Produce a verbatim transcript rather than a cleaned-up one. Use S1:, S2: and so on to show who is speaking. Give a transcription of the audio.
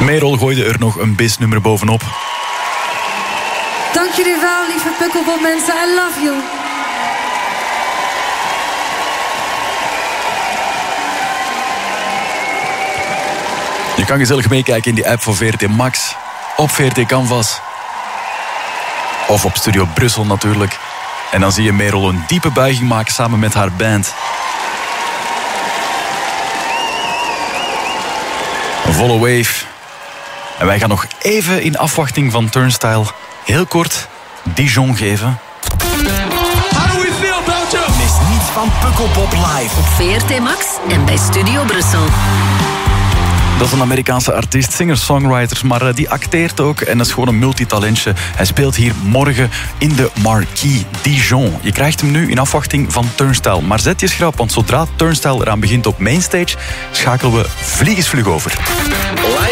S1: Merel gooide er nog een bisnummer bovenop.
S2: Dank jullie wel, lieve Pukkelpop mensen. I love you.
S1: Je kan gezellig meekijken in die app van V R T Max, op V R T Canvas of op Studio Brussel natuurlijk. En dan zie je Merel een diepe buiging maken samen met haar band. Een volle wave. En wij gaan nog even in afwachting van Turnstile heel kort Dijon geven.
S3: How do we feel, Belgium?
S4: Mis niets van Pukkelpop live.
S5: Op V R T Max en bij Studio Brussel.
S1: Dat is een Amerikaanse artiest, singer-songwriter, maar uh, die acteert ook en dat is gewoon een multitalentje. Hij speelt hier morgen in de Marquis, Dijon. Je krijgt hem nu in afwachting van Turnstile. Maar zet je schrap, want zodra Turnstile eraan begint op Mainstage, schakelen we vliegensvlug over.
S4: Live